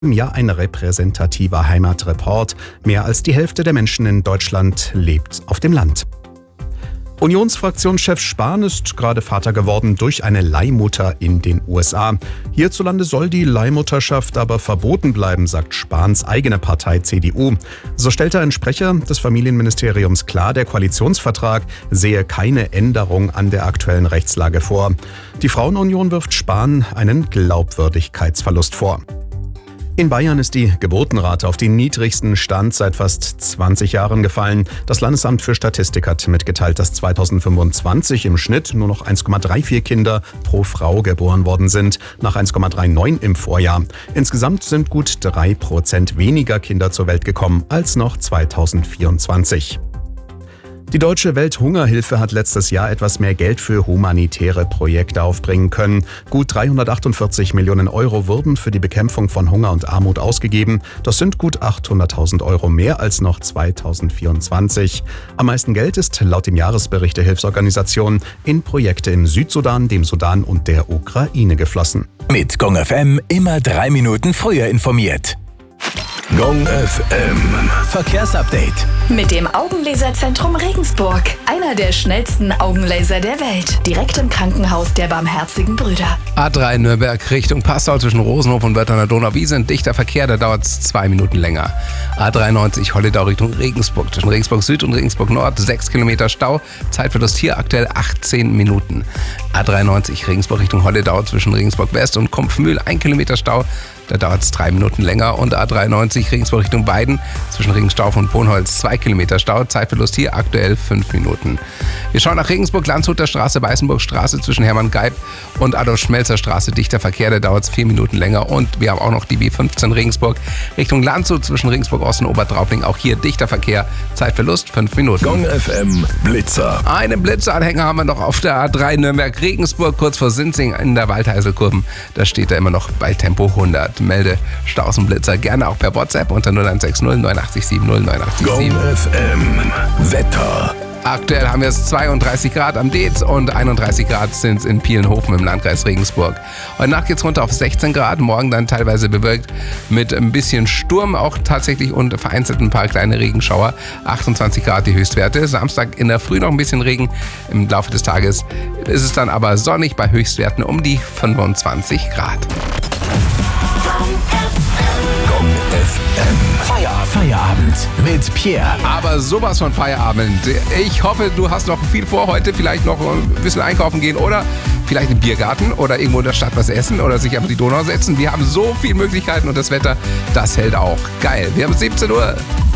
Ja, ein repräsentativer Heimatreport. Mehr als die Hälfte der Menschen in Deutschland lebt auf dem Land. Unionsfraktionschef Spahn ist gerade Vater geworden durch eine Leihmutter in den USA. Hierzulande soll die Leihmutterschaft aber verboten bleiben, sagt Spahns eigene Partei CDU. So stellte ein Sprecher des Familienministeriums klar, der Koalitionsvertrag sehe keine Änderung an der aktuellen Rechtslage vor. Die Frauenunion wirft Spahn einen Glaubwürdigkeitsverlust vor. In Bayern ist die Geburtenrate auf den niedrigsten Stand seit fast 20 Jahren gefallen. Das Landesamt für Statistik hat mitgeteilt, dass 2025 im Schnitt nur noch 1,34 Kinder pro Frau geboren worden sind, nach 1,39 im Vorjahr. Insgesamt sind gut 3% weniger Kinder zur Welt gekommen als noch 2024. Die Deutsche Welthungerhilfe hat letztes Jahr etwas mehr Geld für humanitäre Projekte aufbringen können. Gut 348 Millionen Euro wurden für die Bekämpfung von Hunger und Armut ausgegeben. Das sind gut 800.000 Euro mehr als noch 2024. Am meisten Geld ist laut dem Jahresbericht der Hilfsorganisation in Projekte im Südsudan, dem Sudan und der Ukraine geflossen. Mit Gong FM immer 3 Minuten früher informiert. Gong FM Verkehrsupdate. Mit dem Augenlaserzentrum Regensburg. Einer der schnellsten Augenlaser der Welt. Direkt im Krankenhaus der Barmherzigen Brüder. A3 Nürnberg Richtung Passau zwischen Rosenhof und Wörth an der Donauwiese. Ein dichter Verkehr, da dauert es 2 Minuten länger. A93 Holledau Richtung Regensburg. Zwischen Regensburg Süd und Regensburg Nord 6 Kilometer Stau. Zeitverlust hier aktuell 18 Minuten. A93 Regensburg Richtung Holledau zwischen Regensburg West und Kumpfmühl 1 Kilometer Stau. Da dauert es 3 Minuten länger. Und A93 Regensburg Richtung Weiden zwischen Regensstauf und Bonholz 2 Kilometer Stau. Zeitverlust hier aktuell 5 Minuten. Wir schauen nach Regensburg, Landshuter Straße, Weißenburgstraße zwischen Hermann Geib und Adolf-Schmelzer Straße. Dichter Verkehr, da dauert es 4 Minuten länger. Und wir haben auch noch die B15 Regensburg Richtung Landshut zwischen Regensburg Ost und Obertraubling. Auch hier dichter Verkehr, Zeitverlust 5 Minuten. Gong FM Blitzer. Einen Blitzeranhänger haben wir noch auf der A3 Nürnberg-Regensburg, kurz vor Sinzing in der Waldheiselkurven. Da steht er immer noch bei Tempo 100. Melde Staus und Blitzer gerne auch per WhatsApp unter 0160 89 70 89 Gong 7. FM Wetter. Aktuell haben wir es 32 Grad am Deetz und 31 Grad sind es in Pielenhofen im Landkreis Regensburg. Heute Nacht geht es runter auf 16 Grad, morgen dann teilweise bewölkt mit ein bisschen Sturm auch tatsächlich und vereinzelt ein paar kleine Regenschauer. 28 Grad die Höchstwerte. Samstag in der Früh noch ein bisschen Regen. Im Laufe des Tages ist es dann aber sonnig bei Höchstwerten um die 25 Grad. Gong FM Feierabend mit Pierre. Aber sowas von Feierabend. Ich hoffe, du hast noch viel vor heute. Vielleicht noch ein bisschen einkaufen gehen oder vielleicht im Biergarten oder irgendwo in der Stadt was essen oder sich auf die Donau setzen. Wir haben so viele Möglichkeiten und das Wetter, das hält auch. Geil. Wir haben 17 Uhr.